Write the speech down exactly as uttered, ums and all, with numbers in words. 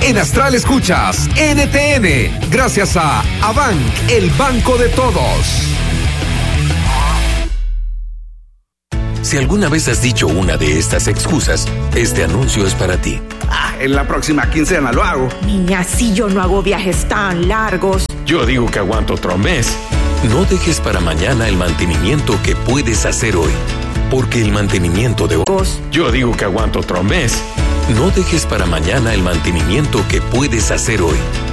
En Astral escuchas N T N, gracias a Abanc, el banco de todos. Si alguna vez has dicho una de estas excusas, este anuncio es para ti. Ah, en la próxima quincena lo hago. Niña, si yo no hago viajes tan largos. Yo digo que aguanto otro mes. No dejes para mañana el mantenimiento que puedes hacer hoy. Porque el mantenimiento de hoy... Yo digo que aguanto otro mes. No dejes para mañana el mantenimiento que puedes hacer hoy.